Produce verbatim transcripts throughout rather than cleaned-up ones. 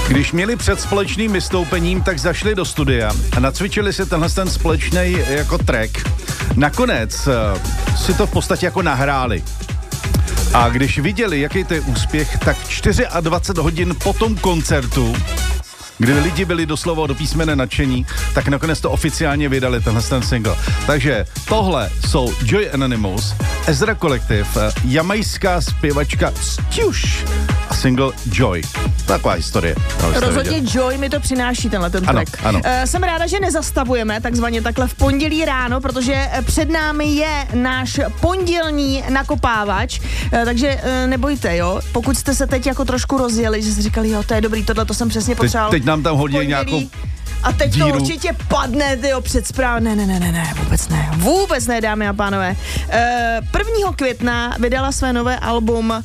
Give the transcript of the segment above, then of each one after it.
Když měli před společným vystoupením, tak zašli do studia a nacvičili si tenhle ten společný jako track. Nakonec uh, si to v podstatě jako nahráli. A když viděli, jaký to je úspěch, tak dvacet čtyři hodin po tom koncertu, kdy lidi byli doslova do písmene nadšení, tak nakonec to oficiálně vydali, tenhle ten single. Takže tohle jsou Joy Anonymous, Ezra Collective, jamajská zpěvačka Stush a single Joy. Taková historie. Rozhodně Joy mi to přináší, tenhle ten track. Ano, ano. Uh, jsem ráda, že nezastavujeme takzvaně takhle v pondělí ráno, protože před námi je náš pondělní nakopávač, uh, takže uh, nebojte, jo. Pokud jste se teď jako trošku rozjeli, že jste říkali, jo, to je dobrý, tohle to jsem přesně potřeboval. Teď, teď nám tam hodí nějakou a teď díru. To určitě padne, tyjo, před zpráv. Ne, ne, ne, ne, ne, vůbec ne. Vůbec ne, dámy a pánové. Uh, prvního května vydala své nové album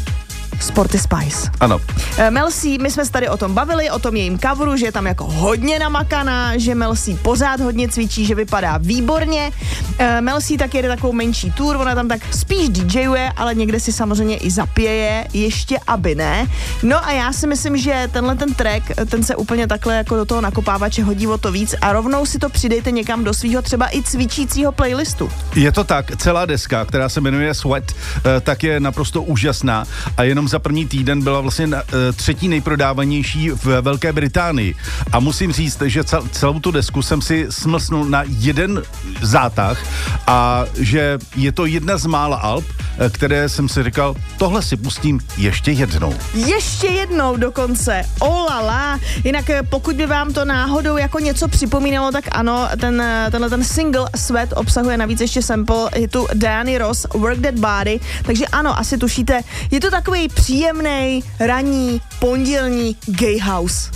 Sporty Spice. Ano. Mel C, my jsme se tady o tom bavili, o tom jejím coveru, že je tam jako hodně namakaná, že Mel C pořád hodně cvičí, že vypadá výborně. Mel C tak jede takovou menší tour, ona tam tak spíš DJuje, ale někde si samozřejmě i zapěje, ještě aby ne. No a já si myslím, že tenhle ten track, ten se úplně takhle jako do toho nakopávače hodí o to víc a rovnou si to přidejte někam do svýho třeba i cvičícího playlistu. Je to tak, celá deska, která se jmenuje Sweat, tak je naprosto úžasná a jenom za první týden byla vlastně na, třetí nejprodávanější v Velké Británii. A musím říct, že cel, celou tu desku jsem si smlsnul na jeden zátah a že je to jedna z mála alb, které jsem si říkal, tohle si pustím ještě jednou. Ještě jednou dokonce. Olala. Jinak pokud by vám to náhodou jako něco připomínalo, tak ano, ten, tenhle ten single Sweat obsahuje navíc ještě sample hitu Diany Ross Work That Body, takže ano, asi tušíte, je to takový příjemný, ranní, pondělní gay house.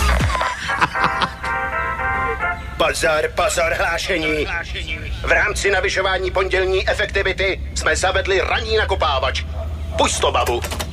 Pozor, pozor, hlášení. V rámci navyšování pondělní efektivity jsme zavedli ranní nakopávač. Puść to, babu.